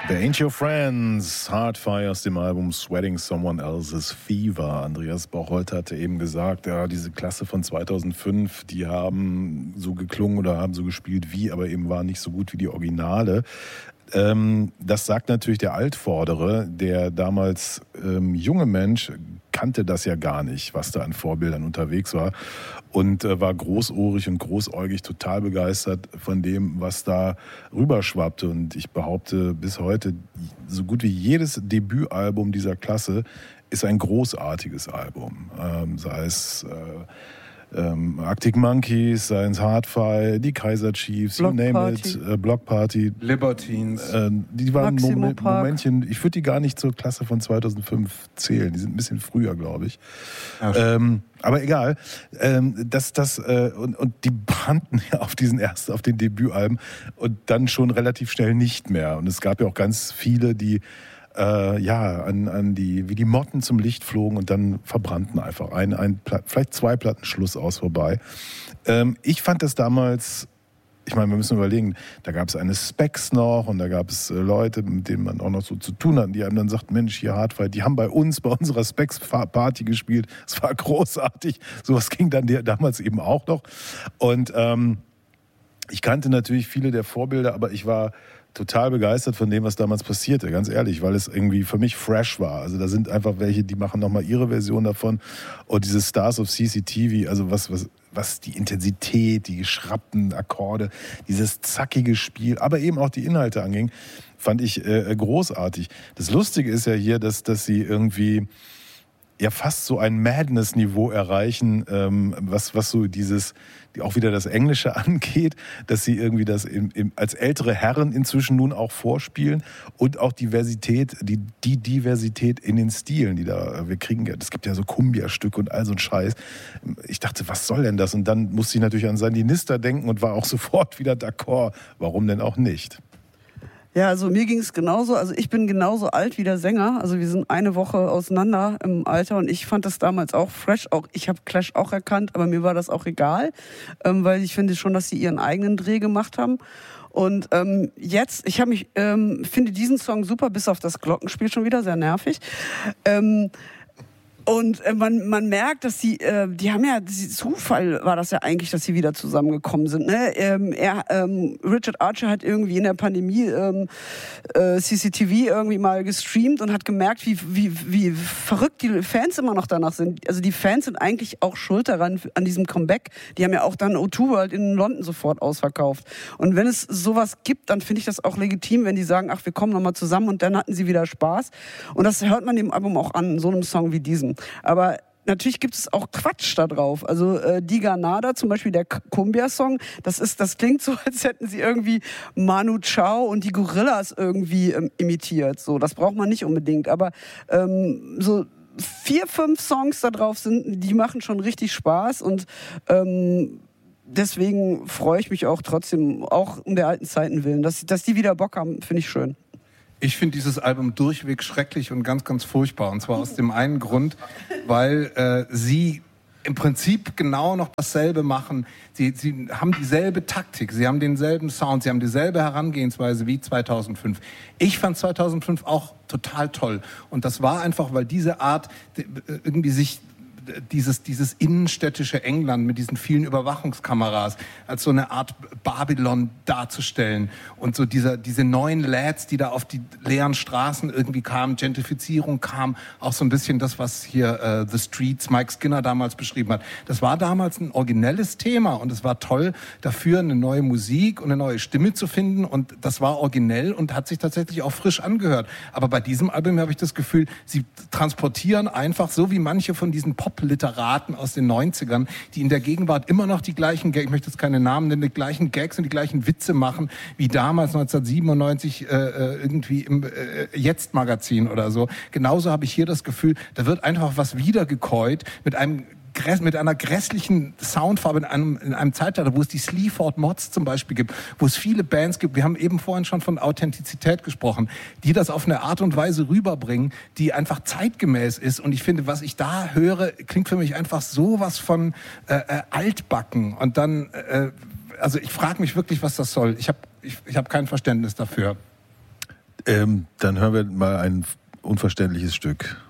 The Ain't Your Friends, Hardfire aus dem Album Sweating Someone Else's Fever. Andreas Bocholt hatte eben gesagt, ja, diese Klasse von 2005, die haben so geklungen oder haben so gespielt wie, aber eben waren nicht so gut wie die Originale. Das sagt natürlich der Altvordere, der damals junge Mensch kannte das ja gar nicht, was da an Vorbildern unterwegs war und war großohrig und großäugig total begeistert von dem, was da rüberschwappte. Und ich behaupte bis heute, so gut wie jedes Debütalbum dieser Klasse ist ein großartiges Album. Sei es Arctic Monkeys, sei es Hardfire, die Kaiser Chiefs, you name it, Block Party, Libertines. Die waren Momentchen, ich würde die gar nicht zur Klasse von 2005 zählen, die sind ein bisschen früher, glaube ich. Ja, aber egal, und die brannten ja auf den Debütalben und dann schon relativ schnell nicht mehr. Und es gab ja auch ganz viele, die wie die Motten zum Licht flogen und dann verbrannten einfach vielleicht 2 Platten, Schluss, aus, vorbei. Ich fand das damals, ich meine, wir müssen überlegen, da gab es eine Specs noch und da gab es Leute, mit denen man auch noch so zu tun hat, die einem dann sagt, Mensch, hier Hardfire, die haben bei unserer Specs-Party gespielt, es war großartig, sowas ging dann damals eben auch noch. Und ich kannte natürlich viele der Vorbilder, aber ich war total begeistert von dem, was damals passierte, ganz ehrlich, weil es irgendwie für mich fresh war. Also da sind einfach welche, die machen nochmal ihre Version davon. Und diese Stars of CCTV, also was die Intensität, die geschraubten Akkorde, dieses zackige Spiel, aber eben auch die Inhalte anging, fand ich großartig. Das Lustige ist ja hier, dass sie irgendwie ja fast so ein Madness-Niveau erreichen, was so auch wieder das Englische angeht, dass sie irgendwie das als ältere Herren inzwischen nun auch vorspielen und auch die Diversität in den Stilen, die wir kriegen. Es gibt ja so Cumbia-Stücke und all so ein Scheiß. Ich dachte, was soll denn das? Und dann musste ich natürlich an Sandinista denken und war auch sofort wieder d'accord. Warum denn auch nicht? Ja, also mir ging es genauso. Also ich bin genauso alt wie der Sänger. Also wir sind eine Woche auseinander im Alter und ich fand das damals auch fresh. Ich habe Clash auch erkannt, aber mir war das auch egal, weil ich finde schon, dass sie ihren eigenen Dreh gemacht haben. Und jetzt, ich finde diesen Song super, bis auf das Glockenspiel schon wieder sehr nervig. Und man merkt, dass die haben ja, Zufall war das ja eigentlich, dass sie wieder zusammengekommen sind. Ne? Richard Archer hat irgendwie in der Pandemie CCTV irgendwie mal gestreamt und hat gemerkt, wie verrückt die Fans immer noch danach sind. Also die Fans sind eigentlich auch schuld daran, an diesem Comeback. Die haben ja auch dann O2 World in London sofort ausverkauft. Und wenn es sowas gibt, dann finde ich das auch legitim, wenn die sagen, ach, wir kommen nochmal zusammen und dann hatten sie wieder Spaß. Und das hört man dem Album auch an, so einem Song wie diesem. Aber natürlich gibt es auch Quatsch da drauf. Also Diga Nada, zum Beispiel der Cumbia-Song, das klingt so, als hätten sie irgendwie Manu Chao und die Gorillas irgendwie imitiert. So, das braucht man nicht unbedingt. Aber so 4, 5 Songs da drauf die machen schon richtig Spaß und deswegen freue ich mich auch trotzdem, auch um der alten Zeiten willen, dass die wieder Bock haben, finde ich schön. Ich finde dieses Album durchweg schrecklich und ganz, ganz furchtbar. Und zwar aus dem einen Grund, weil sie im Prinzip genau noch dasselbe machen. Sie haben dieselbe Taktik, sie haben denselben Sound, sie haben dieselbe Herangehensweise wie 2005. Ich fand 2005 auch total toll. Und das war einfach, weil diese Art irgendwie sich dieses innenstädtische England mit diesen vielen Überwachungskameras als so eine Art Babylon darzustellen und so diese neuen Lads, die da auf die leeren Straßen irgendwie kamen, Gentrifizierung kam, auch so ein bisschen das, was hier The Streets, Mike Skinner damals beschrieben hat. Das war damals ein originelles Thema und es war toll, dafür eine neue Musik und eine neue Stimme zu finden und das war originell und hat sich tatsächlich auch frisch angehört. Aber bei diesem Album habe ich das Gefühl, sie transportieren einfach, so wie manche von diesen Pop-Literaten aus den 90ern, die in der Gegenwart immer noch die gleichen Gags, ich möchte jetzt keine Namen nennen, die gleichen Gags und die gleichen Witze machen, wie damals 1997 irgendwie im Jetzt-Magazin oder so. Genauso habe ich hier das Gefühl, da wird einfach was wiedergekäut mit einer grässlichen Soundfarbe in einem Zeitalter, wo es die Sleaford Mods zum Beispiel gibt, wo es viele Bands gibt, wir haben eben vorhin schon von Authentizität gesprochen, die das auf eine Art und Weise rüberbringen, die einfach zeitgemäß ist. Und ich finde, was ich da höre, klingt für mich einfach sowas von altbacken. Und dann, also ich frage mich wirklich, was das soll. Ich hab kein Verständnis dafür. Dann hören wir mal ein unverständliches Stück.